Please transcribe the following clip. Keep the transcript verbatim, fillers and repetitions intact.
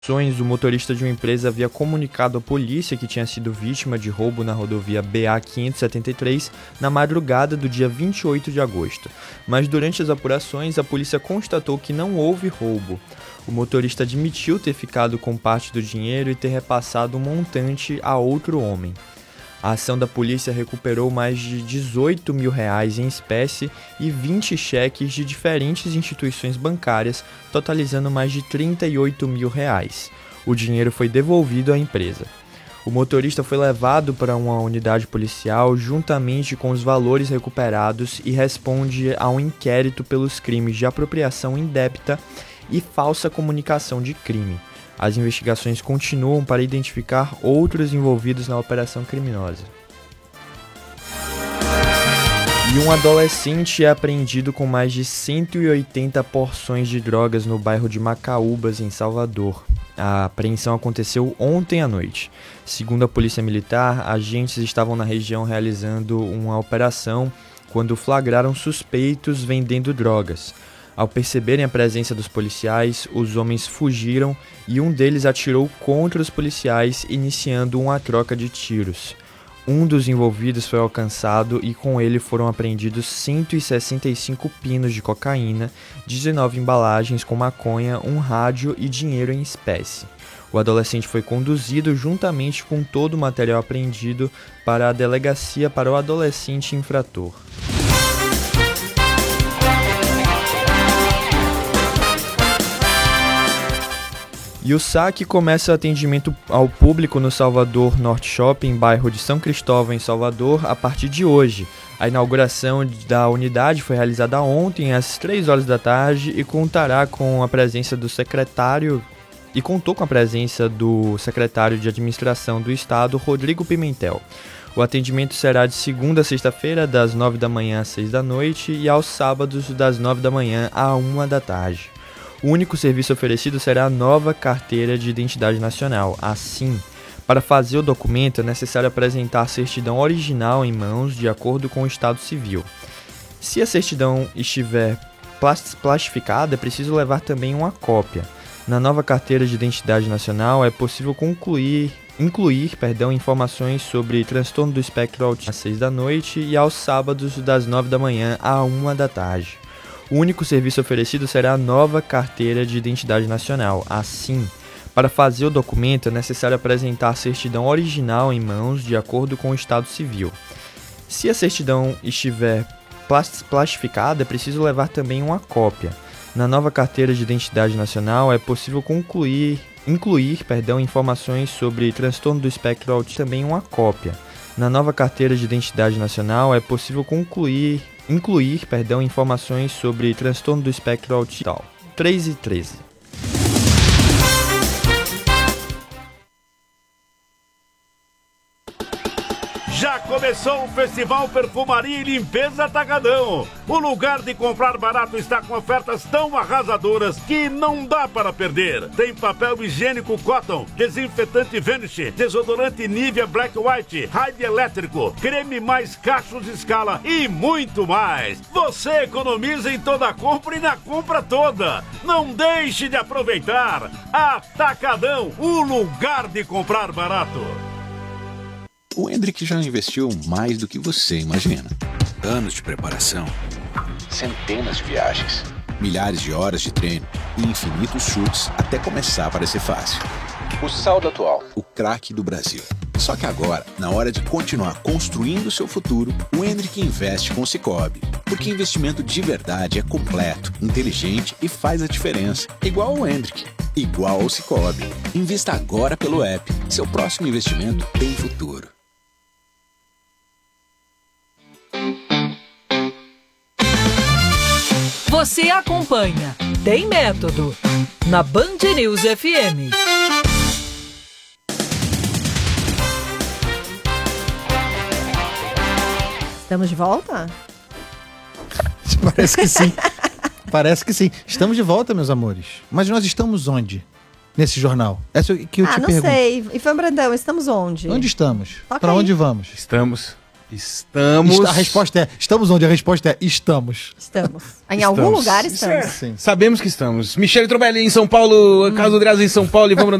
O motorista de uma empresa havia comunicado à polícia que tinha sido vítima de roubo na rodovia B A quinhentos e setenta e três na madrugada do dia vinte e oito de agosto. Mas durante as apurações, a polícia constatou que não houve roubo. O motorista admitiu ter ficado com parte do dinheiro e ter repassado um montante a outro homem. A ação da polícia recuperou mais de dezoito mil reais em espécie e vinte cheques de diferentes instituições bancárias, totalizando mais de trinta e oito mil reais. O dinheiro foi devolvido à empresa. O motorista foi levado para uma unidade policial juntamente com os valores recuperados e responde a um inquérito pelos crimes de apropriação indébita e falsa comunicação de crime. As investigações continuam para identificar outros envolvidos na operação criminosa. E um adolescente é apreendido com mais de cento e oitenta porções de drogas no bairro de Macaúbas, em Salvador. A apreensão aconteceu ontem à noite. Segundo a Polícia Militar, agentes estavam na região realizando uma operação quando flagraram suspeitos vendendo drogas. Ao perceberem a presença dos policiais, os homens fugiram e um deles atirou contra os policiais, iniciando uma troca de tiros. Um dos envolvidos foi alcançado e com ele foram apreendidos cento e sessenta e cinco pinos de cocaína, dezenove embalagens com maconha, um rádio e dinheiro em espécie. O adolescente foi conduzido juntamente com todo o material apreendido para a delegacia para o adolescente infrator. E o saque começa o atendimento ao público no Salvador Norte Shopping, bairro de São Cristóvão, em Salvador, a partir de hoje. A inauguração da unidade foi realizada ontem, às três horas da tarde, e contará com a presença do secretário e contou com a presença do secretário de Administração do Estado, Rodrigo Pimentel. O atendimento será de segunda a sexta-feira, das nove da manhã às seis da noite, e aos sábados, das nove da manhã à uma da tarde. O único serviço oferecido será a nova Carteira de Identidade Nacional. Assim, para fazer o documento é necessário apresentar a certidão original em mãos, de acordo com o Estado Civil. Se a certidão estiver plastificada, é preciso levar também uma cópia. Na nova Carteira de Identidade Nacional é possível concluir, incluir perdão, informações sobre transtorno do espectro autista às seis da noite e aos sábados, das nove da manhã à uma da tarde. O único serviço oferecido será a nova Carteira de Identidade Nacional. Assim, para fazer o documento é necessário apresentar a certidão original em mãos, de acordo com o Estado Civil. Se a certidão estiver plastificada, é preciso levar também uma cópia. Na nova Carteira de Identidade Nacional é possível concluir, incluir perdão, informações sobre transtorno do espectro autista, também uma cópia. Na nova Carteira de Identidade Nacional é possível concluir incluir, perdão, informações sobre transtorno do espectro autista. três e treze. Já começou o Festival Perfumaria e Limpeza Atacadão. O lugar de comprar barato está com ofertas tão arrasadoras que não dá para perder. Tem papel higiênico Cotton, desinfetante Vanish, desodorante Nivea Black White, Raid elétrico, creme mais cachos Scala e muito mais. Você economiza em toda a compra e na compra toda. Não deixe de aproveitar. Atacadão, o lugar de comprar barato. O Hendrick já investiu mais do que você imagina. Anos de preparação, centenas de viagens, milhares de horas de treino e infinitos chutes até começar a parecer fácil. O saldo atual, o craque do Brasil. Só que agora, na hora de continuar construindo seu futuro, o Hendrick investe com o Sicoob. Porque investimento de verdade é completo, inteligente e faz a diferença. Igual ao Hendrick, igual ao Sicoob. Invista agora pelo app. Seu próximo investimento tem futuro. Você acompanha Tem Método na Band News F M. Estamos de volta? Parece que sim. Parece que sim. Estamos de volta, meus amores. Mas nós estamos onde? Nesse jornal? Essa que eu ah, te não pergunto. sei. Ivan Brandão, estamos onde? Onde estamos? Toca Para aí. onde vamos? Estamos Estamos... Está- a resposta é, estamos onde? A resposta é, estamos. Estamos. Em Estamos. algum lugar Isso estamos. é- Sabemos que estamos. Michele Trobelli em São Paulo, Carlos Andreas em São Paulo e vamos